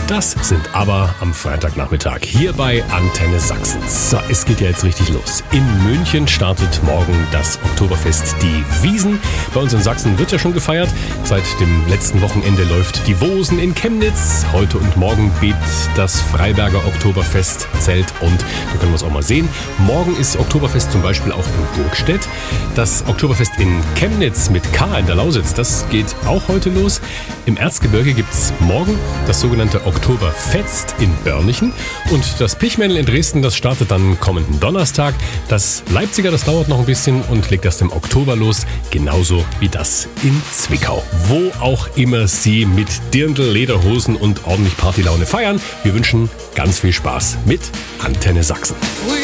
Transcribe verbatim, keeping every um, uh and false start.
Das sind aber am Freitagnachmittag hier bei Antenne Sachsen. So, es geht ja jetzt richtig los. In München startet morgen das Oktoberfest Die Wiesn. Bei uns in Sachsen wird ja schon gefeiert. Seit dem letzten Wochenende läuft die Wosen in Chemnitz. Heute und morgen bebt das Freiberger Oktoberfestzelt und da können wir es auch mal sehen. Morgen ist Oktoberfest zum Beispiel auch in Burgstedt. Das Oktoberfest in Chemnitz mit K in der Lausitz, das geht auch heute los. Im Erzgebirge gibt's morgen das sogenannte Oktoberfest in Börnichen und das Pichmännel in Dresden, das startet dann kommenden Donnerstag. Das Leipziger, das dauert noch ein bisschen und legt erst im Oktober los, genauso wie das in Zwickau. Wo auch immer Sie mit Dirndl, Lederhosen und ordentlich Partylaune feiern, wir wünschen ganz viel Spaß mit Antenne Sachsen.